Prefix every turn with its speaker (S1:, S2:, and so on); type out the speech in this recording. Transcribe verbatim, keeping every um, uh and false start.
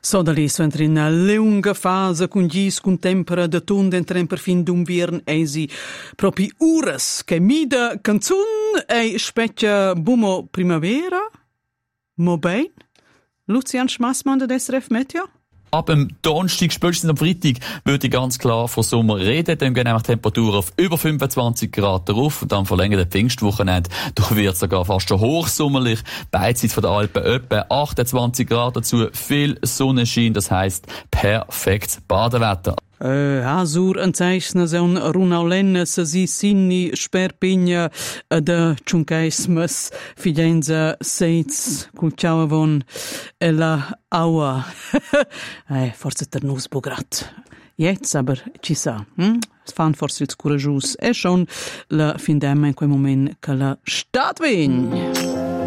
S1: Sodali sono in una lunga fase con gli con tempera da tunda entrem per fin d'inverno esi proprio uras che mida canzun e specchia bumo primavera. Mo bein? Lucian Schmassmann der S R F Meteo?
S2: Ab dem Donnerstag, spätestens am Freitag, würde ich ganz klar von Sommer reden. Dann gehen nämlich Temperaturen auf über fünfundzwanzig Grad drauf. Und dann verlängert der Pfingstwochenende. Da wird sogar fast schon hochsommerlich. Beidseits von der Alpen etwa achtundzwanzig Grad dazu. Viel Sonnenschein, das heisst perfektes Badewetter.
S1: Uh, Azur înțeisnă un runaulenă să zi sini sperpinja de čunkaismas fidenza seits kulčavon ela aua. eh, forse ternus bograt. Jetzt aber ci sa. Hm? Fan forse il curajus e schon la fin d'emma in quel moment che la stat vegn.